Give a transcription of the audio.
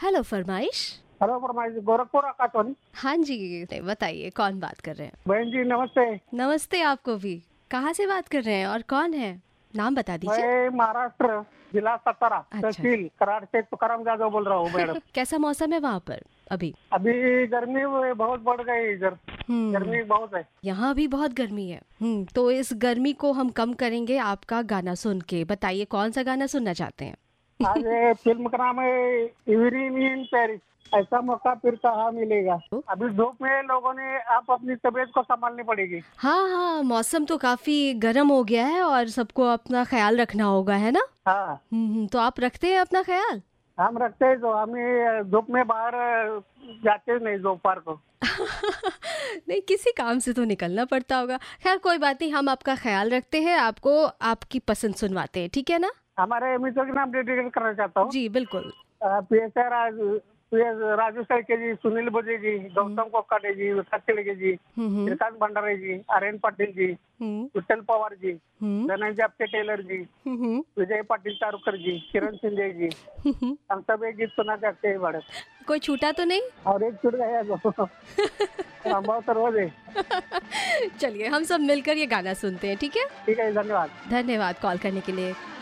Hello फरमाइश। Hello फरमाइश गोरखपुर आकाशवाणी। हाँ जी, बताइए कौन बात कर रहे हैं? बहन जी नमस्ते। नमस्ते आपको भी। कहाँ से बात कर रहे हैं और कौन है? नाम बता दीजिए। मैं महाराष्ट्र जिला सातारा अच्छा। तहसील कराड़ से तुकाराम जाधव बोल रहा हूँ मैडम। कैसा मौसम है वहाँ पर अभी? अभी गर्मी बहुत बढ़ गई इधर। हम्म। गर्मी बहुत है। यहाँ भी बहुत गर्मी है। तो इस गर्मी को हम कम करेंगे आपका गाना सुन के। बताइए कौन सा गाना सुनना चाहते हैं? आज ये फिल्म का नाम है इवनिंग इन पेरिस। ऐसा मौका फिर कहाँ मिलेगा। अभी धूप में लोगों ने आप अपनी तबीयत को संभालनी पड़ेगी। हाँ हाँ, मौसम तो काफी गर्म हो गया है और सबको अपना ख्याल रखना होगा, है ना? हाँ तो आप रखते हैं अपना ख्याल? हम रखते हैं तो हमें धूप में बाहर जाते नहीं दोपहर को। नहीं, किसी काम से तो निकलना पड़ता होगा। खैर कोई बात नहीं, हम आपका ख्याल रखते हैं, आपको आपकी पसंद सुनवाते हैं, ठीक है ना? हमारे मित्रों के नाम डेडिकेट करना चाहता हूँ। जी बिल्कुल। PS राजू सड़के जी, सुनील बोजे जी, गौतम कोकाटे जी, विकास चिड़गे जी, हम्म श्रीकांत भंडारे जी, आर्यन पाटील जी, हम्म विठ्ठल पवार जी, हम्म धनंजय आपटे टेलर जी, हम्म विजय पाटिल तारुकर जी, किरण सिंधे जी। हम्म। हम सब एक गीत सुना चाहते हैं मैडम। कोई छूटा तो नहीं? और एक छूट गया तो हम बहुत रोज है। चलिए हम सब मिलकर ये गाना सुनते हैं, ठीक है? ठीक है, धन्यवाद। धन्यवाद कॉल करने के लिए।